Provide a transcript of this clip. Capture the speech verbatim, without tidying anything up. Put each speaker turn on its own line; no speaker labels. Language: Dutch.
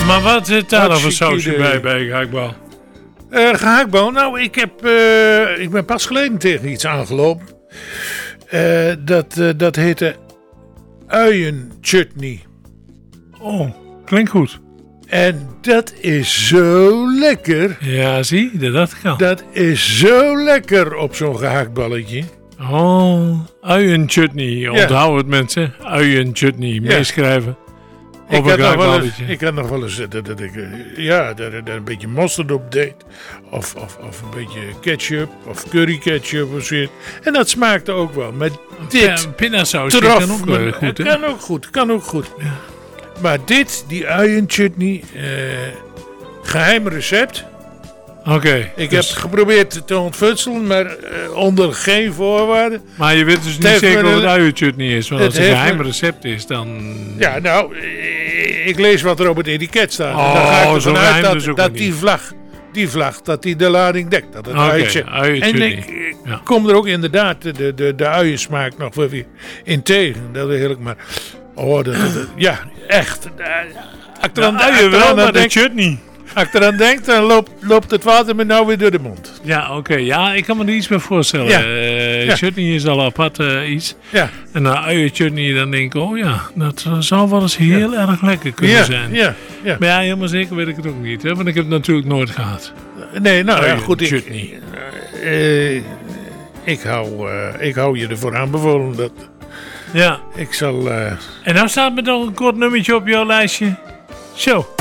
Maar wat zit daar dan voor
Hartstikke
sausje
idee.
bij, bij gehaktbal?
Uh, gehaktbal. Nou, ik, heb, uh, ik ben pas geleden tegen iets aangelopen. Uh, dat, uh, dat heette uienchutney.
Oh, klinkt goed.
En dat is zo lekker.
Ja, zie, dat dacht ik al.
Dat is zo lekker op zo'n gehaktballetje.
Oh, uienchutney. Onthoud het mensen. Uienchutney. Meeschrijven.
Ik
Op
had,
een
nog wel eens,
gehaktballetje.
ik had nog wel eens dat, dat ik uh, ja, dat, dat een beetje mosterd op deed. Of, of, of een beetje ketchup. Of curry ketchup of zoiets. En dat smaakte ook wel. Maar dit...
Ja, pindasaus kan
trof
ook
me-
wel goed, hè?
Kan ook goed, kan ook goed.
Ja.
Maar dit, die uienchutney, uh, geheim recept.
Oké. Okay,
Ik
dus,
heb geprobeerd te ontfutselen, maar uh, onder geen voorwaarden.
maar je weet dus niet
heeft
zeker
me
wat
de-
uienchutney is. Want
het
als het een
heeft
geheim
me-
recept is, dan...
Ja, nou, eh, ik lees wat er op het etiket staat.
Oh,
en dan ga ik
zo
ervan
geheim
uit
dus
dat,
ook
dat
weer
die
niet.
vlag, die vlag, dat die de lading dekt. Dat het
Oké,
uitje.
uienchutney.
En ik, ik
Ja.
kom er ook inderdaad de, de, de uiensmaak nog wel weer in tegen. Dat is heerlijk, maar... Oh, dat, dat, dat- ja, echt. Eh, Als ik
Ja,
eraan- als ik
uien wel,
eraan
maar de
denk-
chutney.
als ik eraan denk, dan loopt, loopt het water me nou weer door de mond.
Ja, oké. Ja, ik kan me er iets bij voorstellen.
Ja.
Eh,
Ja.
Chutney is al apart eh, iets.
Ja,
En na uienchutney dan denk ik, oh ja, dat eh, zou wel eens heel erg lekker kunnen
ja,
zijn.
ja, ja.
Maar ja, helemaal zeker weet ik het ook niet. Hè, want ik heb het natuurlijk nooit gehad.
Nee, nou ja,
Uien,
goed. Ik,
chutney.
eh, ik, hou, eh, ik hou je ervoor aanbevolen. Dat
Ja.
ik zal... eh,
En nou staat me nog een kort nummertje op jouw lijstje. Zo.